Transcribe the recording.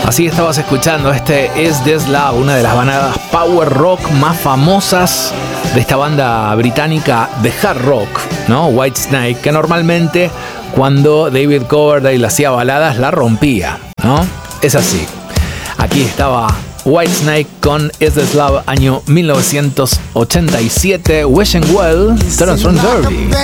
Así estabas escuchando este Is This Love, una de las banadas power rock más famosas de esta banda británica de hard rock, ¿no? Whitesnake, que normalmente cuando David Coverdale hacía baladas la rompía, ¿no? Es así. Aquí estaba Whitesnake con Is This Love, año 1987, Wishing Well, Terence Trent D'Arby.